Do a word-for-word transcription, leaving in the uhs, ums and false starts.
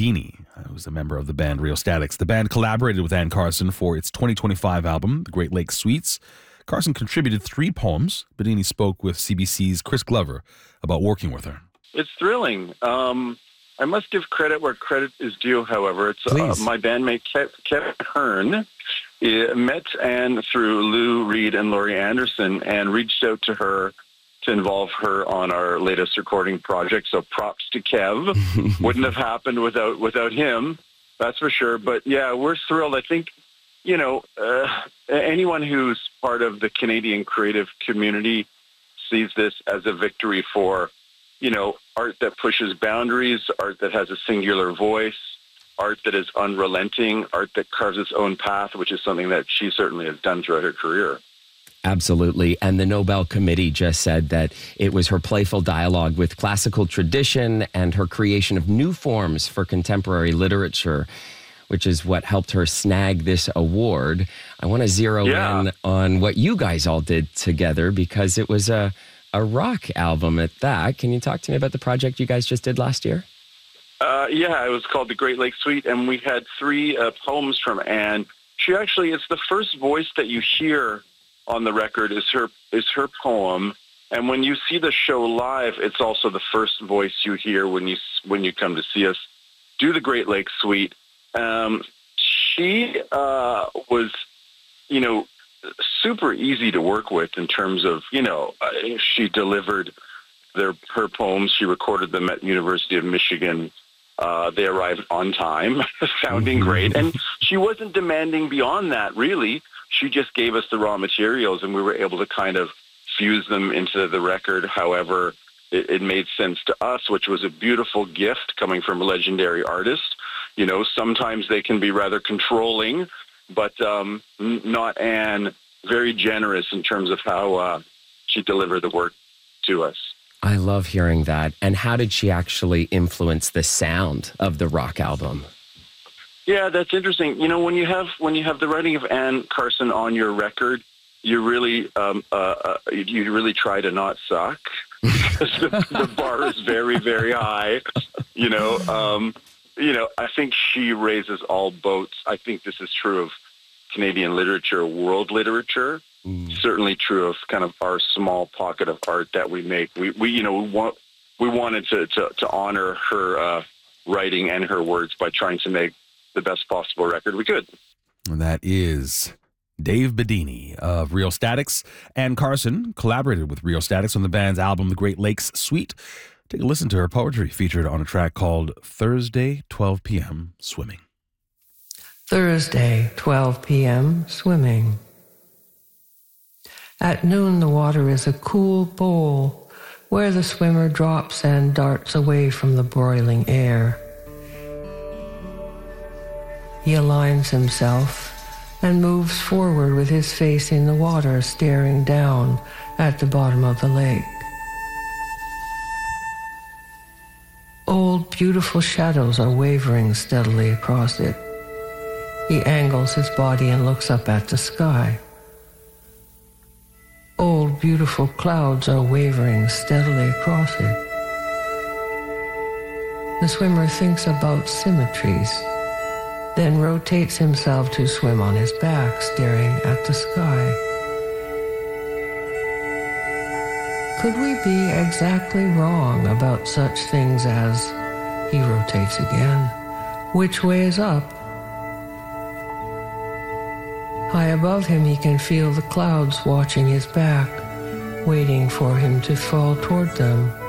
Bedini, who was a member of the band Rheostatics. The band collaborated with Anne Carson for its twenty twenty-five album, The Great Lakes Suites. Carson contributed three poems. Bedini spoke with C B C's Chris Glover about working with her. It's thrilling. Um, I must give credit where credit is due, however. It's uh, my bandmate, Kevin Hearn, uh, met Anne through Lou Reed and Laurie Anderson and reached out to her to involve her on our latest recording project. So props to Kev. Wouldn't have happened without without him, that's for sure. But yeah, we're thrilled. I think, you know, uh, anyone who's part of the Canadian creative community sees this as a victory for, you know, art that pushes boundaries, art that has a singular voice, art that is unrelenting, art that carves its own path, which is something that she certainly has done throughout her career. Absolutely. And the Nobel Committee just said that it was her playful dialogue with classical tradition and her creation of new forms for contemporary literature, which is what helped her snag this award. I want to zero yeah. in on what you guys all did together, because it was a, a rock album at that. Can you talk to me about the project you guys just did last year? Uh, yeah, it was called The Great Lakes Suite, and we had three uh, poems from Anne. She actually, it's the first voice that you hear on the record is her is her poem, and when you see the show live, it's also the first voice you hear when you when you come to see us do the Great Lakes Suite. Um, she uh, was, you know, super easy to work with in terms of, you know, uh, she delivered their her poems. She recorded them at University of Michigan. Uh, they arrived on time, sounding great, and she wasn't demanding beyond that, really. She just gave us the raw materials, and we were able to kind of fuse them into the record however it, it made sense to us, which was a beautiful gift coming from a legendary artist. You know, sometimes they can be rather controlling, but um, n- not Anne. Very generous in terms of how uh, she delivered the work to us. I love hearing that. And how did she actually influence the sound of the rock album? Yeah, that's interesting. You know, when you have when you have the writing of Anne Carson on your record, you really um, uh, uh, you really try to not suck, because the, the bar is very, very high. You know, um, you know. I think she raises all boats. I think this is true of Canadian literature, world literature. Mm. Certainly true of kind of our small pocket of art that we make. We, we you know, we want we wanted to to, to honor her uh, writing and her words by trying to make the best possible record we could. And that is Dave Bedini of Rheostatics. Anne Carson collaborated with Rheostatics on the band's album, The Great Lakes Suite. Take a listen to her poetry featured on a track called Thursday, twelve p.m. Swimming. Thursday, twelve p.m. Swimming. At noon, the water is a cool bowl where the swimmer drops and darts away from the broiling air. He aligns himself and moves forward with his face in the water, staring down at the bottom of the lake. Old, beautiful shadows are wavering steadily across it. He angles his body and looks up at the sky. Old, beautiful clouds are wavering steadily across it. The swimmer thinks about symmetries, then rotates himself to swim on his back, staring at the sky. Could we be exactly wrong about such things as, he rotates again, which way is up? High above him, he can feel the clouds watching his back, waiting for him to fall toward them.